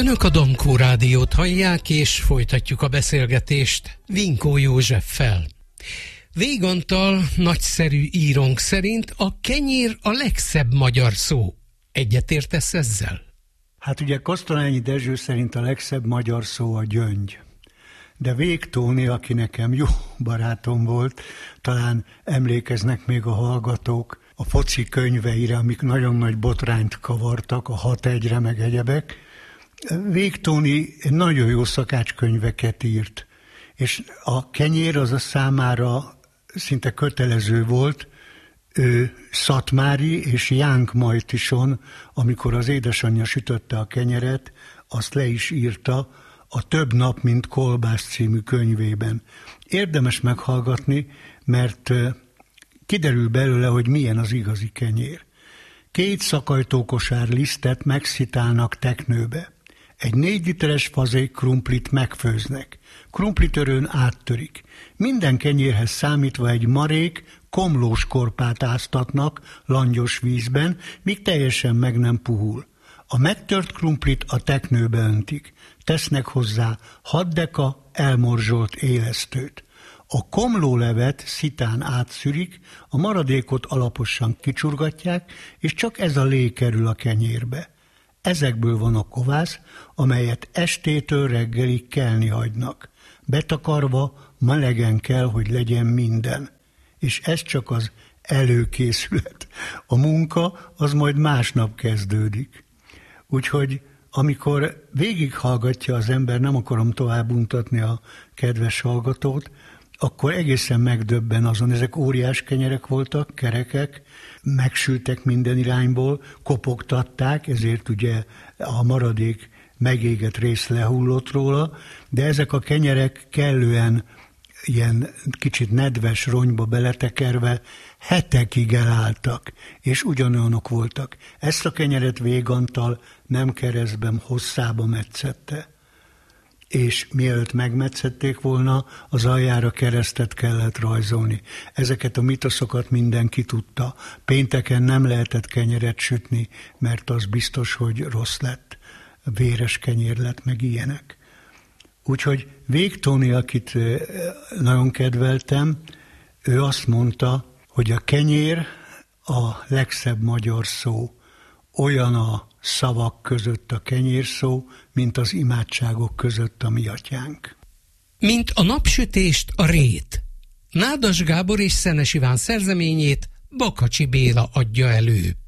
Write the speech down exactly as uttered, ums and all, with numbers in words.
Önök a Domkó Rádiót hallják, és folytatjuk a beszélgetést Vinkó Józseffel. Végh Antal nagyszerű írónk szerint a kenyér a legszebb magyar szó. Egyetértesz ezzel? Hát ugye Kosztolányi Dezső szerint a legszebb magyar szó a gyöngy. De Végh Tóni, aki nekem jó barátom volt, talán emlékeznek még a hallgatók a foci könyveire, amik nagyon nagy botrányt kavartak, a hat egyre meg egyebek. Végh Tóni nagyon jó szakácskönyveket írt, és a kenyér az a számára szinte kötelező volt. Ő Szatmári és Jánkmajtison, amikor az édesanyja sütötte a kenyeret, azt le is írta a Több nap, mint kolbász című könyvében. Érdemes meghallgatni, mert kiderül belőle, hogy milyen az igazi kenyér. Két szakajtókosár lisztet megszitálnak teknőbe. Egy négy literes fazék krumplit megfőznek. Krumplitörőn áttörik. Minden kenyérhez számítva egy marék, komlós korpát áztatnak langyos vízben, míg teljesen meg nem puhul. A megtört krumplit a teknőbe öntik. Tesznek hozzá hat deka elmorzsolt élesztőt. A komlólevet szitán átszürik, a maradékot alaposan kicsurgatják, és csak ez a lé kerül a kenyérbe. Ezekből van a kovász, amelyet estétől reggelig kelni hagynak. Betakarva melegen kell, hogy legyen minden. És ez csak az előkészület. A munka az majd másnap kezdődik. Úgyhogy amikor végighallgatja az ember, nem akarom tovább untatni a kedves hallgatót, akkor egészen megdöbben azon. Ezek óriás kenyerek voltak, kerekek, megsültek minden irányból, kopogtatták, ezért ugye a maradék megégett rész lehullott róla, de ezek a kenyerek kellően ilyen kicsit nedves ronyba beletekerve hetekig elálltak, és ugyanolyanok voltak. Ezt a kenyeret Végh Antal nem keresztben, hosszába metszette. És mielőtt megmetszették volna, az aljára keresztet kellett rajzolni. Ezeket a mitoszokat mindenki tudta. Pénteken nem lehetett kenyeret sütni, mert az biztos, hogy rossz lett. Véres kenyér lett, meg ilyenek. Úgyhogy Végh Tóni, akit nagyon kedveltem, ő azt mondta, hogy a kenyér a legszebb magyar szó. Olyan a szavak között a kenyérszó, mint az imádságok között a mi atyánk. Mint a napsütést a rét. Nádas Gábor és Szenes Iván szerzeményét Bakacsi Béla adja elő.